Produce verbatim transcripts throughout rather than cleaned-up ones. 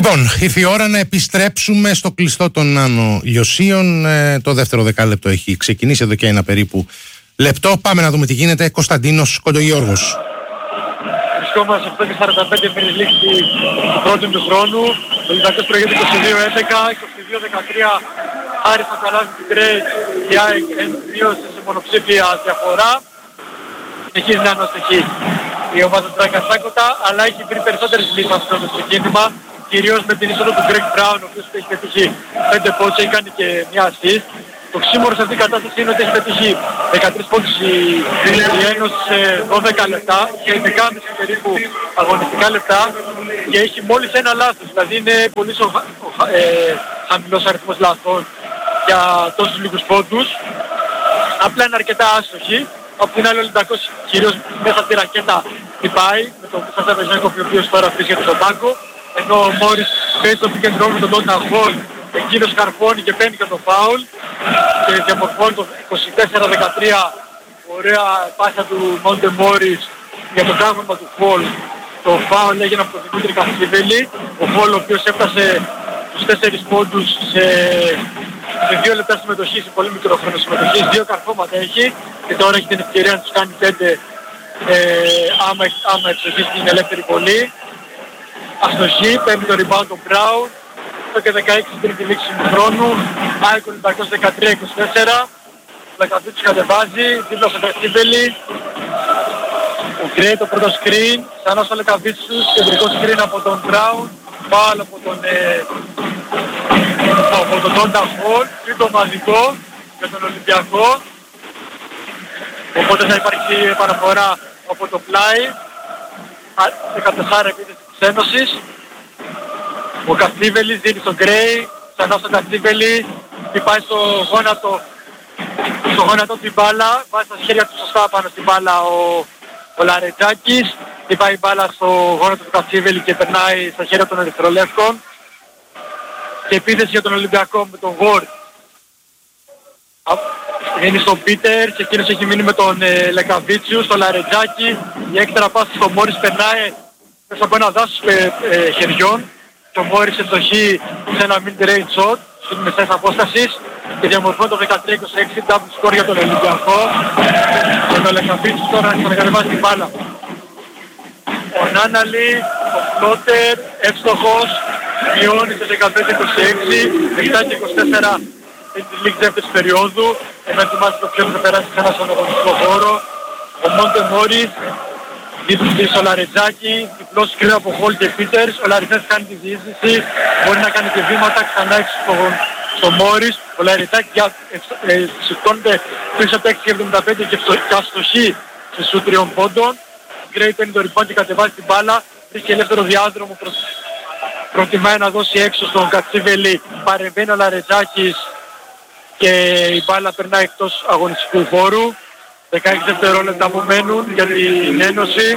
Λοιπόν, ήρθε η ώρα να επιστρέψουμε στο κλειστό των Άνω Λιωσίων. Ε, το δεύτερο δεκάλεπτο έχει ξεκινήσει εδώ και ένα περίπου λεπτό. Πάμε να δούμε τι γίνεται. Κωνσταντίνος Κοντογιώργος. Βρισκόμαστε οκτώ και σαράντα πέντε πριν λήξει του πρώτου του χρόνου. Ο Ολυμπιακός προηγείται είκοσι δύο έντεκα, είκοσι δύο δεκατρία. Άρης θα καλάσει την Τρέιτ, η ΑΕΚ μείωσε σε μονοψήφια διαφορά. Συνεχίζει να αναστοχεί η ομάδα του Τράκα Σάκοτα, αλλά έχει βρει περισσότερες λύσεις αυτό το ξεκίνημα. Κυρίως με την είσοδο του Greg Brown, ο οποίος έχει πετύχει πέντε πόντους, έχει κάνει και μια assist. Το ξύμορο σε αυτήν την κατάσταση είναι ότι έχει πετύχει δεκατρείς πόντους η, η Ένωση σε δώδεκα λεπτά και δεκάμιση περίπου αγωνιστικά λεπτά και έχει μόλις ένα λάθος, δηλαδή είναι πολύ σο, ε, χαμηλός αριθμός λάθων για τόσους λίγους πόντους. Απλά είναι αρκετά άστοχη. Από την άλλη ο Ολυμπιακός κυρίως μέσα στη ρακέτα χτυπάει με τον Κωνσταντίνο Βεζέγκοφ, ο οποίος τώρα βρίσκεται στον πάγκο, ενώ ο Μόρις παίζει το pick and roll με τον Τόντα Χολ, εκείνος καρφώνει και παίρνει και το φάουλ και διαμορφώνει το είκοσι τέσσερα δεκατρία. Ωραία πάσα του Μόντε Μόρις για το κάβωμα του Χολ. Το φάουλ έγινε από τον Δημήτρη Κασιβέλη, ο Χολ ο οποίος έφτασε στους τέσσερις πόντους σε, σε δύο λεπτά συμμετοχή, σε πολύ μικρό χρόνο συμμετοχής, δύο καρφώματα έχει και τώρα έχει την ευκαιρία να τους κάνει πέντε ε, άμα, άμα εξοχίσει την ελεύθερη βολή. Αστοχή, παίρνει το rebound τον Brown, το και δεκαέξι πριν τη λήξη του χρόνου, ΑΕΚ Ολυμπιακός δεκατρία είκοσι τέσσερα, ο Λακαβίτσιος κατεβάζει, δίπλα στο Κασίβελη, ο Γκρέι το πρώτο screen, ξανά στο Λακαβίτσιος, κεντρικό screen από τον Brown, πάλι από τον ε, από τον Τόντα Χολ, τρίτο μαζικό για τον Ολυμπιακό, οπότε θα υπάρξει επαναφορά από το πλάι, δεκατέσσερα επίθεση της Ένωσης. Ο Κασίβελης δίνει στον Γκρέι, ξανά στον Κασίβελη, χτυπάει στο γόνατο, στο γόνατο την μπάλα, βάζει τα χέρια του σωστά πάνω στην μπάλα ο, ο Λαρετζάκης, χτυπάει η μπάλα στο γόνατο του Κασίβελη και περνάει στα χέρια των ερυθρολεύκων. Και επίθεση για τον Ολυμπιακό με τον Γουόρτ. Είναι στον Πίτερ και εκείνος έχει μείνει με τον ε, Λεκαβίτσιου, στο Λαρετζάκη. Η έκτερα πάση στο Μόρις περνάει μέσα από ένα δάσος ε, ε, χεριών. Και ο Μόρις ευστοχεί σε ένα mid-range shot στην μεσαίας απόστασης και διαμορφώνει το δεκατρία είκοσι έξι, double score για τον Ολυμπιακό. Και τον Λεκαβίτσιου τώρα θα ανακατεβάσει την μπάλα. Ο Νάναλι, ο Φλότερ, εύστοχος, μειώνει σε δεκαπέντε είκοσι έξι, επτά και είκοσι τέσσερα στην λίγη δεύτερης περίοδου, ενώ ετοιμάζει το ποιον θα περάσει σε ένα αγωνιστικό χώρο. Ο Μόντε Μόρις, δίπλη στο Λαρετζάκι, διπλός σκριν από Χολ και Πίτερς, ο Λαρετζάκης κάνει τη διείσδυση, μπορεί να κάνει και βήματα, ξανά έξω στο, στο Μόρις, ο Λαρετζάκης ε, σηκώνεται πίσω από έξι εβδομήντα πέντε και, και αστοχή σε σου τριών πόντων. Γκρέι παίρνει το rebound και κατεβάζει την μπάλα, βρίσκει ελεύθερο διάδρομο, προς... προτιμάει να δώσει έξω στον Κατσίβελη, παρεμβαίνει ο Λαρετζάκης και η μπάλα περνάει εκτός αγωνιστικού χώρου. δεκαέξι δευτερόλεπτα που μένουν για την Ένωση.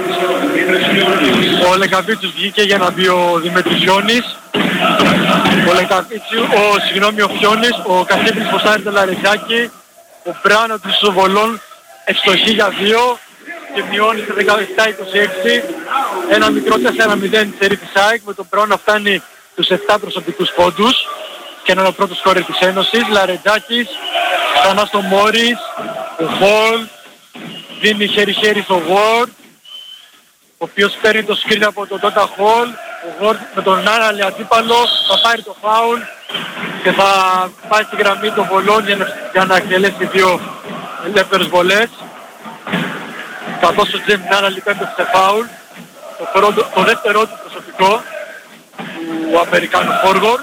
Ο Λεκαβίτσιος βγήκε για να μπει ο Δημήτρης Φιώνης. Ο Λεκαβίτσιος, ο συγγνώμη ο Φιώνης, ο Κασίβελης ποστάρει το Λαρετζάκι. Ο Μπράνο του Σοβολών ευστοχεί για δύο και μειώνει σε δεκαεπτά είκοσι έξι. Ένα μικρό τέσσερα μηδέν της Ερήφης ΑΕΚ με τον Μπράνο να φτάνει τους επτά προσωπικούς πόντους και είναι ο πρώτος σκόρερ της Ένωσης. Λαρετζάκης, ξανά στο Μόρις, ο Χολ, δίνει χέρι-χέρι στο Γουόρτ, ο οποίος παίρνει το σκριν από τον Τόντα Χολ, ο Γουόρτ με τον Νάναλι αντίπαλο, θα πάρει το φάουλ και θα πάει στη γραμμή των βολών για να, για να εκτελέσει δύο ελεύθερες βολές. Καθώς ο Τζέμι Νάναλι πέμπτωσε σε φάουλ, το, πρώτο, το δεύτερο του προσωπικό του Αμερικάνου Φόργορ.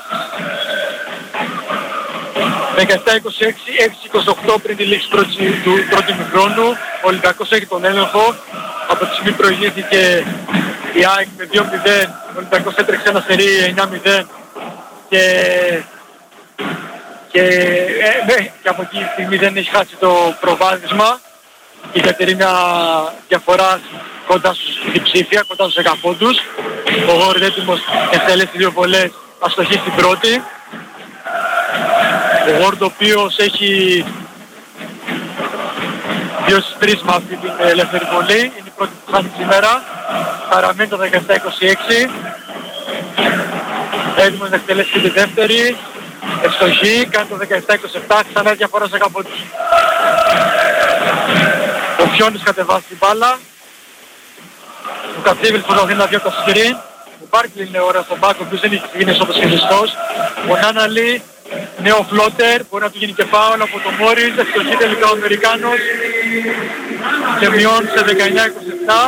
δεκαεπτά είκοσι έξι, έξι είκοσι οκτώ πριν τη λήξη του πρώτου ημιχρόνου. Ο Ολυμπιακός έχει τον έλεγχο. Από τη στιγμή προηγήθηκε η ΑΕΚ με δύο μηδέν. Ο Ολυμπιακός έτρεξε ένα σερί εννιά μηδέν και, και, ε, ναι, και από εκεί τη στιγμή δεν έχει χάσει το προβάδισμα και κατερεί μια διαφορά κοντά στους διψήφια, κοντά στους δέκα πόντους. Ο Γόρντ έτοιμος εκτελέσει δύο βολές, αστοχή στην πρώτη. Ο Γόρντ ο οποίος έχει δύο στις τρεις με αυτή την ελεύθερη βολή, είναι η πρώτη που χάνει σήμερα, παραμένει το δεκαεπτά είκοσι έξι. έτοιμος να εκτελέσει και τη δεύτερη. Ευστοχή, κάνει το δεκαεπτά είκοσι επτά, ξανά διαφορά σε δέκα πόντους. Ο Φιόνης κατεβάζει την μπάλα. Ο Κατσίβιλς προσπαθεί να βγει από το screen. Ο Μπάρκλι είναι ωραία στον μπάκο, ο οποίος δεν έχει ξεκινήσει όπως χειριστός. Ο Νάναλι, νέο φλότερ, μπορεί να του γίνει και φάουλ από τον Μόρις. Ευστοχή τελικά ο Αμερικάνος και μειώνει σε δεκαεννιά είκοσι επτά.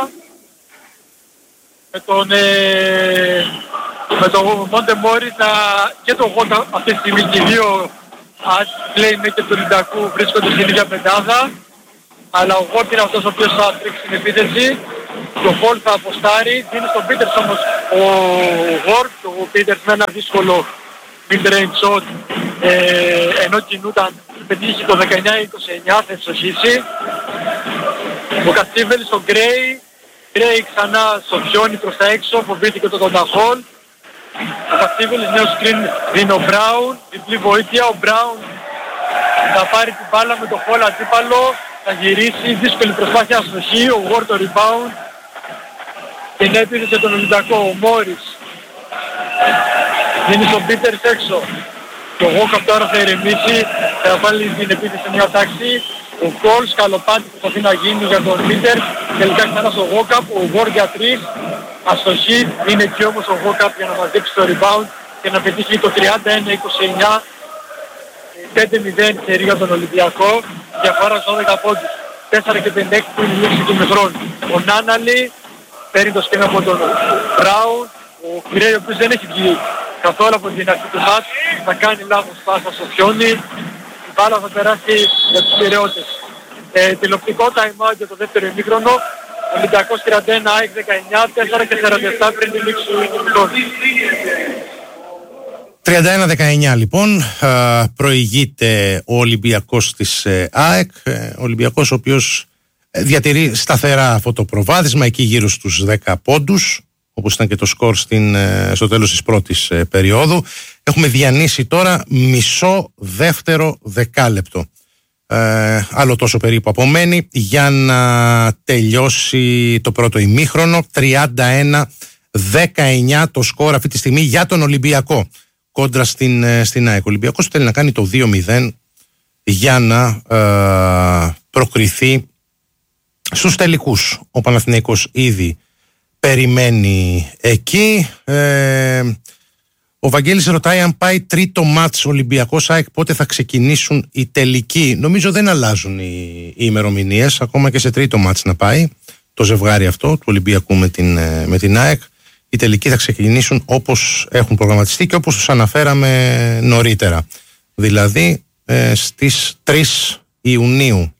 Με τον, ε, με τον Μόντε Μόρις και τον Γότα αυτή τη στιγμή και οι δύο playmaker του Ολυμπιακού βρίσκονται στην ίδια πεντάδα. Αλλά ο Γότα είναι αυτός ο οποίος θα τρίξει την επίθεση. Το Φολ θα αποστάρει, δίνει στον Πίτερς όμως ο Γόρτ, ο Πίτερς με ένα δύσκολο mid-range shot, ε, ενώ κινούταν, πετύχει το δεκαεννιά είκοσι εννιά, θα ευστοχίσει. Ο Κατσίβελης, ο Γκρέι, Γκρέι ξανά στο Φιόνι προς τα έξω, φοβήθηκε το Τονταχόλ. Ο Κατσίβελης, νέο screen, δίνει ο Μπράουν, διπλή βοήθεια, ο Μπράουν θα πάρει την μπάλα με το Φολ αντίπαλο, θα γυρίσει, δύσκολη προσπάθεια αστοχή, ο Ward το rebound και είναι επίθεση τον Ολυμπιακό, ο Μόρις δίνει στον Πίτερς έξω και ο Γόκαπ τώρα θα ηρεμήσει, θα βάλει την επίθεση σε μια τάξη, ο Κόλ σκαλοπάτι που θα να γίνει για τον Πίτερς, τελικά ξανά στο Γόκαπ, ο Ward για τρεις, αστοχή, είναι εκεί όμως ο Γόκαπ για να μαζέψει το rebound και να πετύχει το τριάντα ένα είκοσι εννιά, πέντε μηδέν σερί για τον Ολυμπιακό, διαφορά στους δώδεκα πόντους, τέσσερα και πενήντα έξι που είναι η λήξη του μηχρόνου. Ο Νάναλι παίρνει το σκήμα από τον Μπράουν, ο Γκρέι ο οποίος δεν έχει βγει καθόλου από την αρχή του μάτς, θα κάνει λάθος πάσα στο Φιόνι, η μπάλα θα περάσει για τους Πειραιώτες. Ε, τηλεοπτικό time-out για το δεύτερο ημίχρονο, Ολυμπιακός τριάντα ένα, ΑΕΚ δεκαεννιά, τέσσερα και σαράντα επτά πριν τη λήξη του ημίχρονου. τριάντα ένα δεκαεννιά λοιπόν, προηγείται ο Ολυμπιακός της ΑΕΚ, ο Ολυμπιακός ο οποίος διατηρεί σταθερά αυτό το προβάδισμα εκεί γύρω στους δέκα πόντους, όπως ήταν και το σκορ στην, στο τέλος της πρώτης περίοδου. Έχουμε διανύσει τώρα μισό δεύτερο δεκάλεπτο, ε, άλλο τόσο περίπου απομένει για να τελειώσει το πρώτο ημίχρονο. Τριάντα ένα δεκαεννιά το σκορ αυτή τη στιγμή για τον Ολυμπιακό κόντρα στην, στην ΑΕΚ. Ο Ολυμπιακός θέλει να κάνει το δύο μηδέν για να ε, προκριθεί στους τελικούς. Ο Παναθηναϊκός ήδη περιμένει εκεί. Ε, ο Βαγγέλης ρωτάει αν πάει τρίτο μάτς Ολυμπιακός ΑΕΚ πότε θα ξεκινήσουν οι τελικοί. Νομίζω δεν αλλάζουν οι, οι ημερομηνίες, ακόμα και σε τρίτο μάτς να πάει το ζευγάρι αυτό του Ολυμπιακού με την, με την ΑΕΚ. Οι τελικοί θα ξεκινήσουν όπως έχουν προγραμματιστεί και όπως τους αναφέραμε νωρίτερα. Δηλαδή ε, στις τρεις Ιουνίου.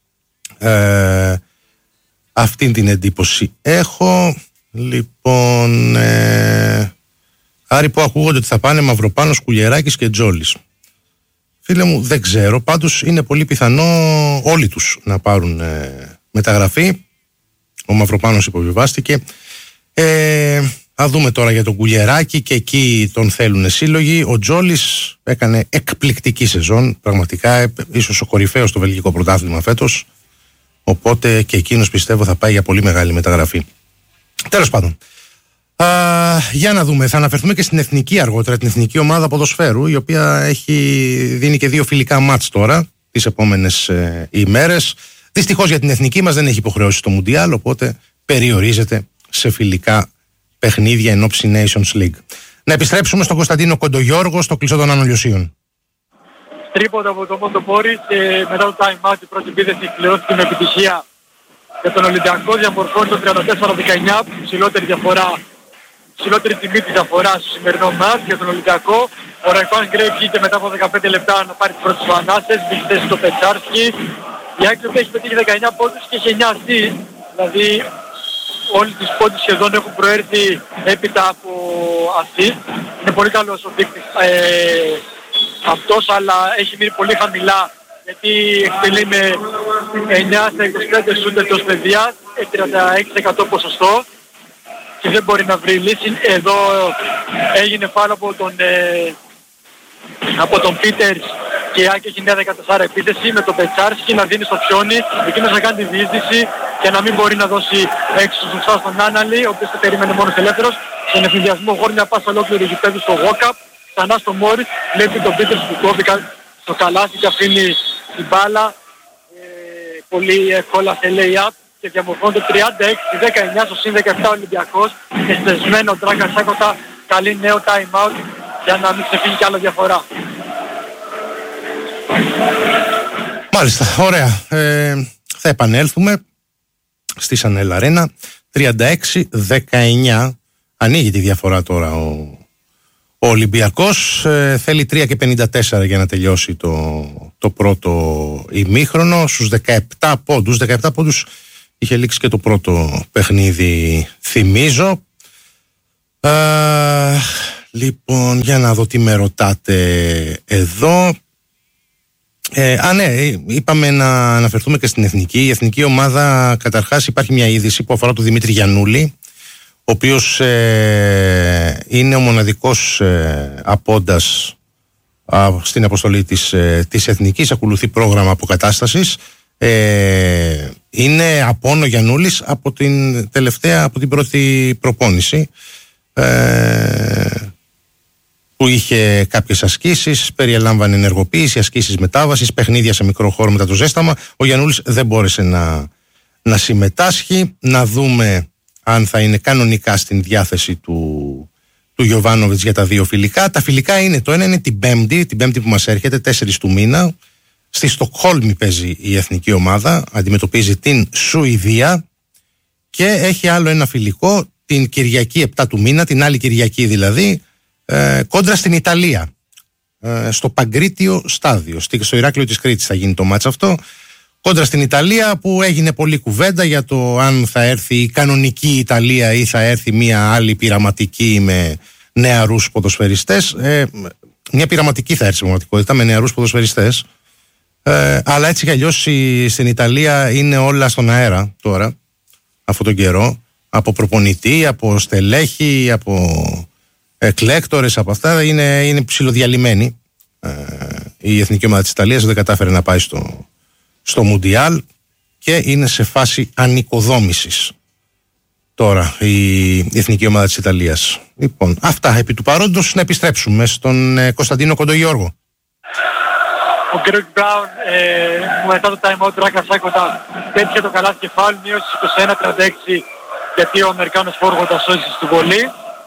Ε, αυτή την εντύπωση έχω. Λοιπόν, ε, Άρη, που ακούγονται ότι θα πάνε Μαυροπάνος, Κουλιεράκης και Τζόλης. Φίλε μου, δεν ξέρω. Πάντως είναι πολύ πιθανό όλοι τους να πάρουν ε, μεταγραφή. Ο Μαυροπάνος υποβιβάστηκε. Ε, θα δούμε τώρα για τον Κουλιεράκη και εκεί τον θέλουν σύλλογοι. Ο Τζόλης έκανε εκπληκτική σεζόν. Πραγματικά, ίσως ο κορυφαίος στο βελγικό πρωτάθλημα φέτος. Οπότε και εκείνος πιστεύω θα πάει για πολύ μεγάλη μεταγραφή. Τέλος πάντων. Α, για να δούμε, θα αναφερθούμε και στην εθνική αργότερα, την εθνική ομάδα ποδοσφαίρου, η οποία έχει δίνει και δύο φιλικά μάτς τώρα τις επόμενες ε, ημέρες. Δυστυχώς για την εθνική μας δεν έχει υποχρεώσει στο Μουντιάλ, οπότε περιορίζεται σε φιλικά παιχνίδια εν ώψη Nations League. Να επιστρέψουμε στον Κωνσταντίνο Κοντογιώργο στο κλειστό των Άνω Λιωσίων. Τρίποντα από το Μόντο Μόρις και μετά το time out η πρώτη επίθεση κληρώθηκε με επιτυχία για τον Ολυμπιακό, διαμορφώνει το τριάντα τέσσερα δεκαεννιά, ψηλότερη διαφορά, ψηλότερη τιμή της διαφοράς στο σημερινό μάτς για τον Ολυμπιακό. Ο Ραϊκόν Γκρέι βγήκε μετά από δεκαπέντε λεπτά να πάρει τις πρώτες του ανάσες, μπήκε θέση στο Πετσάρσκι. Η Άκρη έχει πετύχει δεκαεννιά πόντους και έχει εννιά ασίστ, δηλαδή όλοι τις πόντους σχεδόν έχουν προέρθει έπειτα από ασίστ. Είναι πολύ καλός ο δείκτης ε, αυτός, αλλά έχει μείνει πολύ χαμηλά γιατί εκτελεί με εννιά στα είκοσι πέντε σούτ εκτός παιδιάς, τριάντα έξι τοις εκατό ποσοστό και δεν μπορεί να βρει λύση. Εδώ έγινε φάουλ από τον, ε, από τον Πίτερς και η Άκη έχει νέα δεκατέσσερα επίθεση με τον Πετσάρσκι να δίνει στο Φιόνι, εκείνος να κάνει τη διείσδυση και να μην μπορεί να δώσει έξω σωστά στον Άναλη, ο οποίος θα περίμενε μόνος ελεύθερος. Στον εφηδιασμό χώρη μια πάσα ολόκληρη γηπέδου στο walk-up, ξανά στο Μόρις, βλέπει τον Πίτερς που κόβει στο καλάθι και αφήνει την μπάλα ε, πολύ εύκολα σε lay-up και διαμορφώνεται τριάντα έξι δεκαεννιά στο συν δεκαεπτά Ολυμπιακός και στεσμένο Ντράγκας Σάκοτα καλεί νέο time out για να μην ξεφύγει κι άλλο διαφορά. Μάλιστα, ωραία. Ε, θα επανέλθουμε στη Σανέλ Αρένα. τριάντα έξι δεκαεννιά. Ανοίγει τη διαφορά τώρα ο, ο Ολυμπιακός. Ε, θέλει τρία και πενήντα τέσσερα για να τελειώσει το, το πρώτο ημίχρονο. Στους δεκαεπτά πόντους. δεκαεπτά πόντους είχε λήξει και το πρώτο παιχνίδι, θυμίζω. Ε, λοιπόν, για να δω τι με ρωτάτε εδώ. Ε, α, ναι, είπαμε να αναφερθούμε και στην εθνική. Η εθνική ομάδα, καταρχάς, υπάρχει μια είδηση που αφορά τον Δημήτρη Γιαννούλη, ο οποίος ε, είναι ο μοναδικός ε, απόντας α, στην αποστολή της, ε, της εθνικής. Ακολουθεί πρόγραμμα αποκατάστασης. Ε, είναι απόν ο Γιαννούλης από την τελευταία, από την πρώτη προπόνηση. Ε, που είχε κάποιες ασκήσεις, περιελάμβανε ενεργοποίηση, ασκήσεις μετάβασης, παιχνίδια σε μικρό χώρο μετά το ζέσταμα. Ο Γιαννούλης δεν μπόρεσε να, να συμμετάσχει. Να δούμε αν θα είναι κανονικά στην διάθεση του, του Γιοβάνοβιτς για τα δύο φιλικά. Τα φιλικά είναι, το ένα είναι την Πέμπτη, την Πέμπτη που μας έρχεται, τέσσερις του μήνα. Στη Στοκχόλμη παίζει η εθνική ομάδα, αντιμετωπίζει την Σουηδία και έχει άλλο ένα φιλικό την Κυριακή επτά του μήνα, την άλλη Κυριακή δηλαδή, Ε, κόντρα στην Ιταλία, ε, στο Παγκρίτιο στάδιο, στο Ηράκλειο της Κρήτης θα γίνει το μάτς αυτό, κόντρα στην Ιταλία, που έγινε πολλή κουβέντα για το αν θα έρθει η κανονική Ιταλία ή θα έρθει μια άλλη πειραματική με νεαρούς ποδοσφαιριστές. ε, μια πειραματική θα έρθει στην πραγματικότητα με νεαρούς ποδοσφαιριστές, ε, αλλά έτσι κι αλλιώς στην Ιταλία είναι όλα στον αέρα τώρα αυτόν τον καιρό, από προπονητή, από στελέχη, από εκλέκτορες, από αυτά, είναι, είναι ψιλοδιαλυμένη. Ε, η εθνική ομάδα της Ιταλίας δεν κατάφερε να πάει στο, στο Μουντιάλ και είναι σε φάση ανοικοδόμησης τώρα η, η εθνική ομάδα της Ιταλίας. Λοιπόν, αυτά επί του παρόντος. Να επιστρέψουμε στον ε, Κωνσταντίνο Κοντογιώργο. Ο Γκρέγκ Μπράουν ε, μετά το time out Ντράγκας Σάκοτα πέτυχε το καλάθι και φάουλ, μείωση είκοσι ένα τριάντα έξι γιατί ο Αμερικάνος φόργοντα σώζει στην βολή.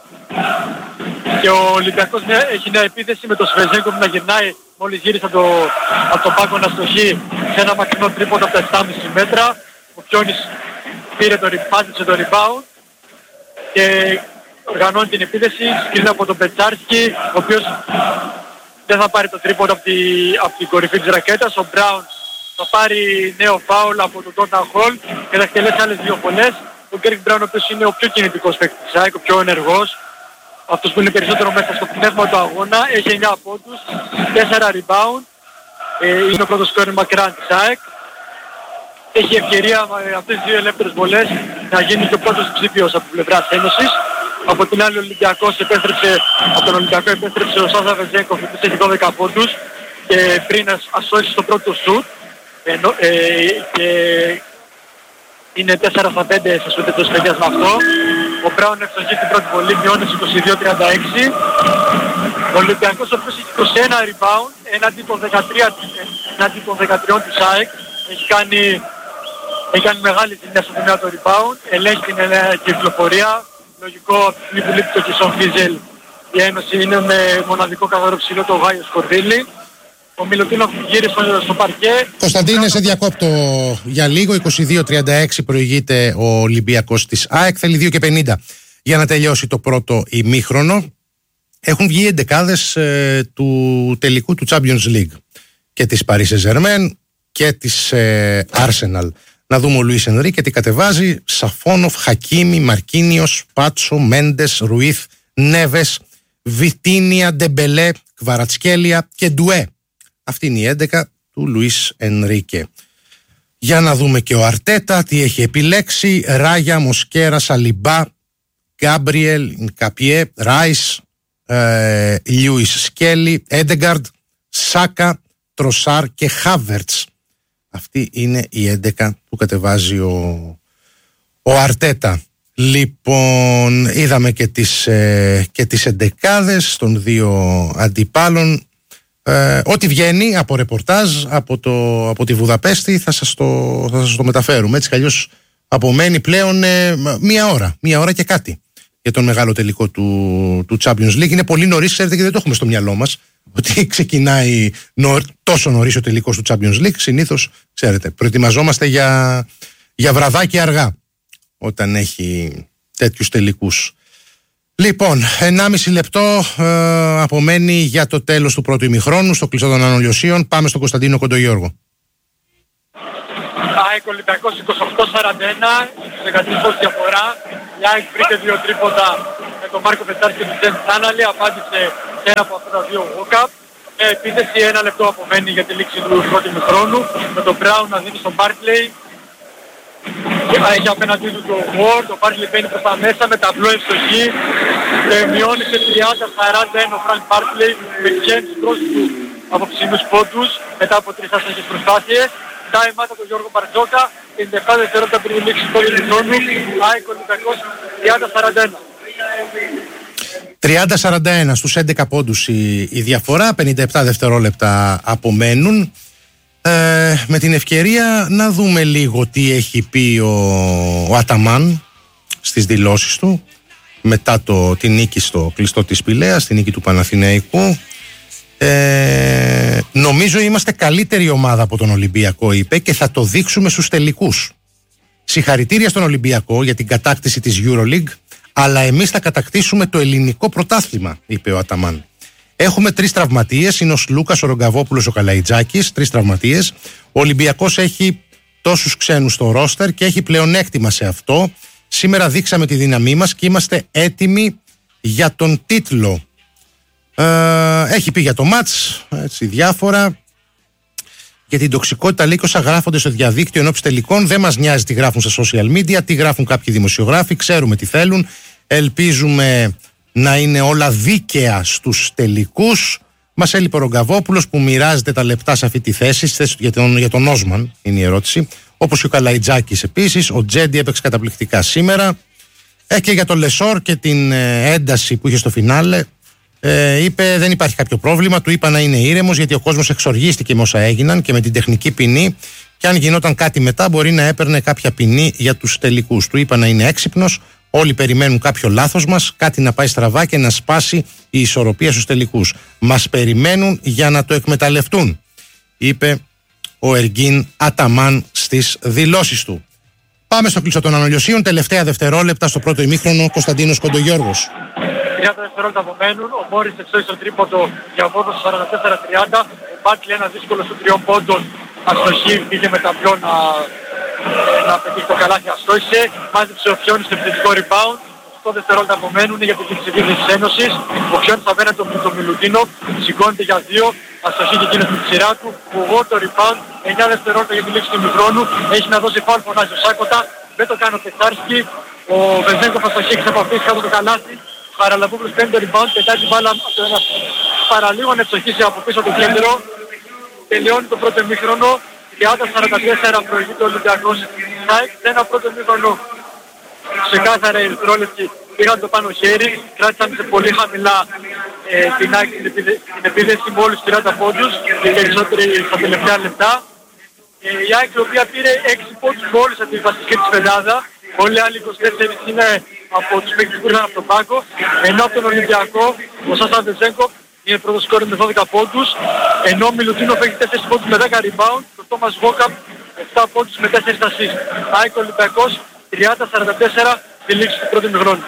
Και ο Ολυμπιακός έχει νέα επίθεση με το Σβεζέγκο που να γυρνάει μόλις γύρισε από το, από το πάγκο να στοχεί σε ένα μακρινό τρίποντο από τα επτά κόμμα πέντε μέτρα. Ο Πιόνης πήρε το πάτησε το rebound και οργανώνει την επίθεση, σκρίνει από τον Πετσάρσκι, ο οποίος δεν θα πάρει το τρίποντο από, τη, από την κορυφή της ρακέτας. Ο Μπράουν θα πάρει νέο φάουλ από τον Τόταν Χολ και θα εκτελέσει άλλες δύο βολές. Ο Γκρέγκ Μπράουν, ο οποίος είναι ο πιο κινητικός παίκτης της ΑΕΚ, ο πιο ενεργός, αυτός που είναι περισσότερο μέσα στο πνεύμα του αγώνα, έχει εννιά πόντους, τέσσερα rebound, ε, είναι ο πρώτος σκόρερ μακράν της ΑΕΚ. Έχει ευκαιρία με αυτές τις δύο ελεύθερες βολές να γίνει και ο πρώτος ψήφιος από την πλευρά της Ένωσης. Από την άλλη ο Ολυμπιακός επέστρεψε, από τον Ολυμπιακό επέστρεψε ο Σάζα Βεζέγκοφ, που έχει δώδεκα πόντους και πριν ασώξει στο πρώτο σουτ, ε, ε, και είναι τέσσερα στα πέντε σε σουτ εκτός παιδιάς με αυτό. Ο Μπράουν ευστοχεί την πρώτη βολή, μειώνει είκοσι δύο τριάντα έξι. Ο Ολυμπιακός, ο οποίος έχει είκοσι ένα rebound, έναντι των δεκατρία, έναντι των δεκατρία της ΑΕΚ. Έχει κάνει, έχει κάνει μεγάλη ζημιά στο τομέα του rebound, ελέγχει την κυκλοφορία. Λογικό από τη στιγμή που λείπει το Κισόν Φίζελ, η Ένωση είναι με μοναδικό καθαρό ψηλό το Γάιο Σκορδίλη. Ο Μιλουτίνοφ γύρισε στο παρκέ. Κωνσταντίνε, σε διακόπτω για λίγο. είκοσι δύο τριάντα έξι προηγείται ο Ολυμπιακός της ΑΕΚ. Θέλει δύο και πενήντα για να τελειώσει το πρώτο ημίχρονο. Έχουν βγει εντεκάδες ε, του τελικού του Champions League και της Paris Saint-Germain και της ε, Arsenal. Να δούμε ο Λουίς Ενρίκε τι κατεβάζει. Σαφόνοφ, Χακίμι, Μαρκίνιος, Πάτσο, Μέντες, Ρουίθ, Νέβες, Βιτίνια, Ντεμπελέ, Κβαρατσκέλια και Ντουέ. Αυτή είναι η έντεκα του Λουίς Ενρίκε. Για να δούμε και ο Αρτέτα τι έχει επιλέξει. Ράγια, Μοσκέρα, Σαλιμπά, Γκάμπριελ, Καπιέ, Ράις, ε, Λιούις Σκέλι, Έντεγκαρντ, Σάκα, Τροσάρ και Χάβερτς. Αυτή είναι η έντεκα που κατεβάζει ο, ο Αρτέτα. Λοιπόν, είδαμε και τις, ε, και τις εντεκάδες των δύο αντιπάλων. Ε, ό,τι βγαίνει από ρεπορτάζ από, το, από τη Βουδαπέστη θα σας το, θα σας το μεταφέρουμε. Έτσι κι αλλιώς απομένει πλέον ε, μία ώρα, μία ώρα και κάτι για τον μεγάλο τελικό του, του Champions League. Είναι πολύ νωρίς, ξέρετε, και δεν το έχουμε στο μυαλό μας ότι ξεκινάει νο, τόσο νωρίς ο τελικός του Champions League. Συνήθως, ξέρετε, προετοιμαζόμαστε για, για βραδάκι αργά όταν έχει τέτοιους τελικούς. Λοιπόν, ενάμιση λεπτό ε, απομένει για το τέλος του πρώτου ημιχρόνου στο κλειστό των Ανολιοσίων. Πάμε στον Κωνσταντίνο Κοντογιώργο. ΑΕΚ Ολυμπιακός είκοσι οκτώ σαράντα ένα, δεκατρείς πόντους διαφορά. Η ΑΕΚ βρήκε δύο τρίποτα με τον Μάρκο Πετάρη και τον Τζέμ Θάναλη, απάντησε σε ένα από αυτά τα δύο walk-up. Με επίθεση ένα λεπτό απομένει για τη λήξη του πρώτου ημιχρόνου, με τον Μπράουν να δίνει στον Barkley. Έχει απέναντί του το Ward, ο Barkley μπαίνει προς τα μέσα με ταμπλό ευστοχή και μειώνει σε τριάντα σαράντα ένα ο Frank Barkley με χέρι προς του από ψηλούς πόντους μετά από τρεις αστοχές προσπάθειες. Time out από τον Γιώργο Μπαρτζόκα, πενήντα επτά δευτερόλεπτα πριν λήξει το ημιχρόνου, ΑΕΚ Ολυμπιακός τριάντα σαράντα ένα. τριάντα σαράντα ένα στους έντεκα πόντους η, η διαφορά, πενήντα επτά δευτερόλεπτα απομένουν. Ε, με την ευκαιρία να δούμε λίγο τι έχει πει ο, ο Αταμάν στις δηλώσεις του μετά το, την νίκη στο κλειστό της Πηλαίας, την νίκη του Παναθηναϊκού. Ε, νομίζω είμαστε καλύτερη ομάδα από τον Ολυμπιακό, είπε, και θα το δείξουμε στους τελικούς. Συγχαρητήρια στον Ολυμπιακό για την κατάκτηση της EuroLeague, αλλά εμείς θα κατακτήσουμε το ελληνικό πρωτάθλημα, είπε ο Αταμάν. Έχουμε τρεις τραυματίες, είναι ο Σλούκας, ο Ρογκαβόπουλος, ο Καλαϊτζάκης, τρεις τραυματίες. Ο Ολυμπιακός έχει τόσους ξένους στο ρόστερ και έχει πλεονέκτημα σε αυτό. Σήμερα δείξαμε τη δύναμή μας και είμαστε έτοιμοι για τον τίτλο. Ε, έχει πει για το μάτς, έτσι, διάφορα. Για την τοξικότητα, λέει, όσα γράφονται στο διαδίκτυο ενώπιση τελικών, δεν μας νοιάζει τι γράφουν στα social media, τι γράφουν κάποιοι δημοσιογράφοι, ξέρουμε τι θέλουν. Ελπίζουμε να είναι όλα δίκαια στους τελικούς. Μας έλειπε ο Ρογκαβόπουλος που μοιράζεται τα λεπτά σε αυτή τη θέση, στη θέση για τον, για τον Όσμαν είναι η ερώτηση. Όπως και ο Καλαϊτζάκης επίσης. Ο Τζέντι έπαιξε καταπληκτικά σήμερα. Ε, και για τον Λεσόρ και την ε, ένταση που είχε στο φινάλε, ε, είπε δεν υπάρχει κάποιο πρόβλημα. Του είπα να είναι ήρεμος γιατί ο κόσμος εξοργίστηκε με όσα έγιναν και με την τεχνική ποινή. Και αν γινόταν κάτι μετά, μπορεί να έπαιρνε κάποια ποινή για τους τελικούς. Του είπα να είναι έξυπνος. Όλοι περιμένουν κάποιο λάθος μας, κάτι να πάει στραβά και να σπάσει η ισορροπία στους τελικούς. Μας περιμένουν για να το εκμεταλλευτούν, είπε ο Εργίν Αταμάν στις δηλώσεις του. Πάμε στο κλειστό των Ανολιοσίων, τελευταία δευτερόλεπτα στο πρώτο ημίχρονο, Κωνσταντίνος Κοντογιώργος. τριάντα δευτερόλεπτα απομένουν, ο Μόρις εξώγησε το τρίποντο για απόδοση σαράντα τέσσερα τριάντα, ο Μπάτλι ένα δύσκολο στο τριών πόντων, αστοχή, πήγε με ταμπλό να, να πετύχει το καλάθι, αστόχησε, μάζεψε ο Φιόνης στο επιθετικό rebound, οκτώ δευτερόλεπτα απομένουν για την επίθεση της Ένωσης, ο Φιόνης απέναντι τον το Μιλουτίνο, σηκώνεται για δύο, αστοχή και εκείνος με τη σειρά του, ο Γουόρ το rebound, εννιά δευτερόλεπτα για τη λήξη του ημιχρόνου, έχει να δώσει φάουλ, φωνάζει ο Σάκοτα, δεν το κάνει ο Πετάρσκι, ο Βεζέγκοφ αστοχή εξαπαπτήσει κάτω το καλάθι, ο Χαραλαμπόπουλος παίρνει το rebound, πετάει την μπάλα από το ένα παραλίγο να εξοχίσει από πίσω το κέντρο, τελειώνει το πρώτο ημίχρονο, τριάντα σαράντα τέσσερα προηγείται ο Ολυμπιακός. ΑΕΚ σε ένα πρώτο ημίχρονο ξεκάθαρα οι Ερυθρόλευκοι πήγαν το πάνω χέρι, κράτησαν σε πολύ χαμηλά ε, την ΑΕΚ την, επίδε- την επίδεση με όλους τριάντα πόντους και περισσότεροι στα τελευταία λεπτά. Ε, η ΑΕΚ η οποία πήρε έξι πόντους μόλις από τη βασική της πεντάδα, όλοι οι άλλοι είκοσι τέσσερα είναι από τους παίκτες που ήρθαν από τον πάγκο, ενώ από τον Ολυμπιακό ο Σάσα Βεζέγκοφ είναι πρώτος σκόρερ με δώδεκα πόντους, ενώ ο Μιλουτίνοφ έχει τέσσερα πόντους με δέκα rebound, και ο Τόμας Βόκαπ επτά πόντους με τέσσερα assist. ΑΕΚ Ολυμπιακός τριάντα σαράντα τέσσερα στη λήξη του πρώτου ημιχρόνου.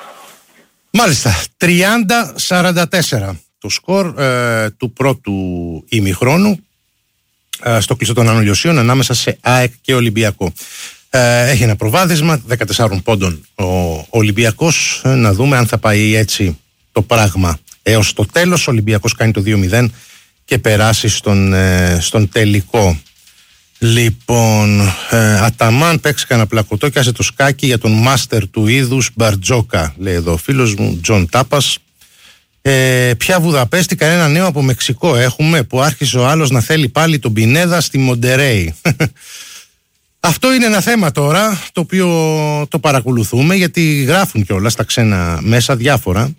Μάλιστα, τριάντα σαράντα τέσσερα το σκορ ε, του πρώτου ημιχρόνου ε, στο κλειστό των Ανολιοσίων ανάμεσα σε ΑΕΚ και Ολυμπιακό. Ε, έχει ένα προβάδισμα δεκατεσσάρων πόντων ο Ολυμπιακός. Ε, να δούμε αν θα πάει έτσι το πράγμα έως το τέλος. Ο Ολυμπιακός κάνει το δύο μηδέν και περάσει στον, ε, στον τελικό. Λοιπόν, ε, Αταμάν παίξει κανένα πλακωτό και άσε το σκάκι για τον μάστερ του είδους Μπαρτζόκα, λέει εδώ ο φίλος μου Τζον Τάπας. Ε, ποια Βουδαπέστη, κανένα νέο από Μεξικό έχουμε, που άρχισε ο άλλος να θέλει πάλι τον Πινέδα στη Μοντερέι. Αυτό είναι ένα θέμα τώρα το οποίο το παρακολουθούμε, γιατί γράφουν κιόλας στα ξένα μέσα διάφορα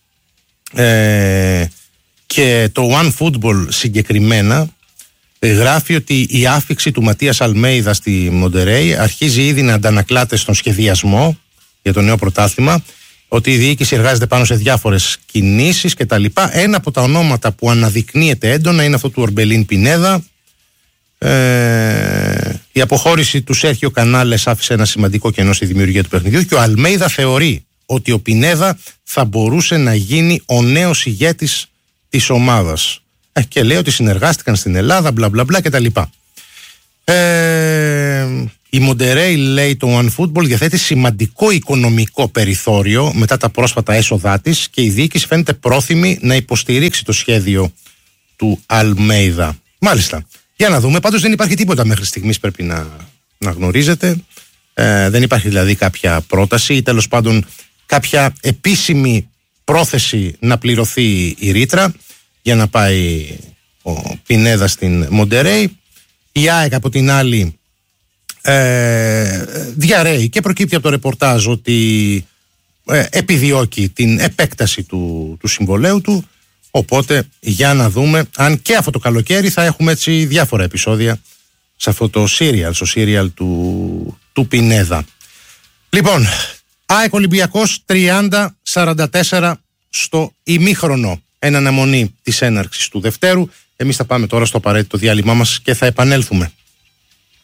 ε, και το OneFootball συγκεκριμένα γράφει ότι η άφιξη του Ματίας Αλμέιδα στη Μοντερέι αρχίζει ήδη να αντανακλάται στον σχεδιασμό για το νέο πρωτάθλημα, ότι η διοίκηση εργάζεται πάνω σε διάφορες κινήσεις κτλ. Ένα από τα ονόματα που αναδεικνύεται έντονα είναι αυτό του Ορμπελίν Πινέδα. Ε, η αποχώρηση του Σέρχιο Κανάλες άφησε ένα σημαντικό κενό στη δημιουργία του παιχνιδιού και ο Αλμέιδα θεωρεί ότι ο Πινέδα θα μπορούσε να γίνει ο νέος ηγέτης της ομάδας. Ε, και λέει ότι συνεργάστηκαν στην Ελλάδα, μπλα μπλα μπλα κτλ. Ε, η Μοντερέι, λέει το OneFootball, διαθέτει σημαντικό οικονομικό περιθώριο μετά τα πρόσφατα έσοδά της και η διοίκηση φαίνεται πρόθυμη να υποστηρίξει το σχέδιο του Αλμέιδα. Μάλιστα. Για να δούμε. Πάντως δεν υπάρχει τίποτα μέχρι στιγμής, πρέπει να, να γνωρίζετε. Ε, δεν υπάρχει δηλαδή κάποια πρόταση ή τέλος πάντων κάποια επίσημη πρόθεση να πληρωθεί η ρήτρα για να πάει ο Πινέδα στην Μοντερέι. Η ΑΕΚ από την άλλη ε, διαρρέει και προκύπτει από το ρεπορτάζ ότι ε, επιδιώκει την επέκταση του, του συμβολαίου του. Οπότε για να δούμε αν και αυτό το καλοκαίρι θα έχουμε έτσι διάφορα επεισόδια σε αυτό το serial, στο serial του, του Πινέδα. Λοιπόν, ΑΕΚ Ολυμπιακός τριάντα σαράντα τέσσερα στο ημίχρονο, εν αναμονή της έναρξης του Δευτέρου. Εμείς θα πάμε τώρα στο απαραίτητο διάλειμμά μας και θα επανέλθουμε.